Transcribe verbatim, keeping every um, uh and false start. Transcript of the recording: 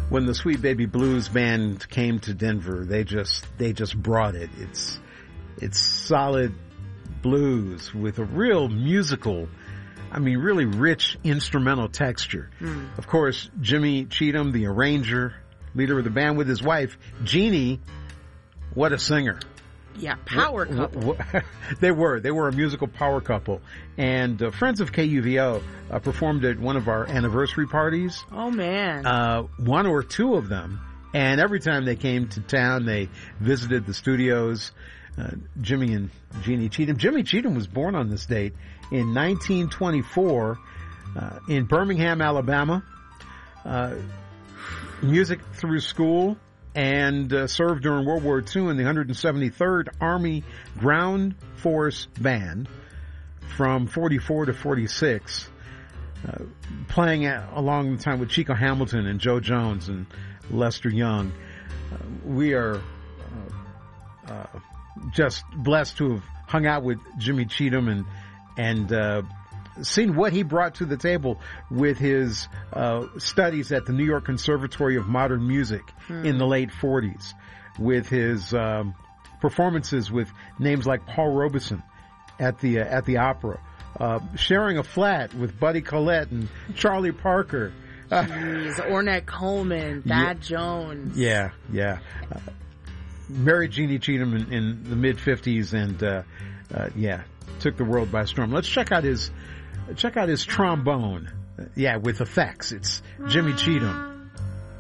when the Sweet Baby Blues band came to Denver, they just they just brought it. It's it's solid blues with a real musical, I mean, really rich instrumental texture. Mm. Of course, Jimmy Cheatham, the arranger, leader of the band, with his wife, Jeannie. What a singer. Yeah, power couple. They were. They were a musical power couple. And uh, friends of K U V O uh, performed at one of our anniversary parties. Oh, man. Uh, one or two of them. And every time they came to town, they visited the studios. Uh, Jimmy and Jeannie Cheatham. Jimmy Cheatham was born on this date in nineteen twenty-four uh, in Birmingham, Alabama. Uh, music through school. And uh, served during World War Two in the one hundred seventy-third Army Ground Force Band from forty-four to forty-six, uh, playing at, along the time with Chico Hamilton and Joe Jones and Lester Young. Uh, we are uh, uh, just blessed to have hung out with Jimmy Cheatham and and uh, seen what he brought to the table with his uh, studies at the New York Conservatory of Modern Music hmm. in the late forties, with his um, performances with names like Paul Robeson at the uh, at the opera, uh, sharing a flat with Buddy Collette and Charlie Parker. Jeez, Ornette Coleman, Thad yeah, Jones. Yeah, yeah. Uh, married Jeannie Cheatham in, in the mid fifties, and uh, uh, yeah, took the world by storm. Let's check out his check out his trombone. Uh, yeah, with effects. It's Jimmy Cheatham.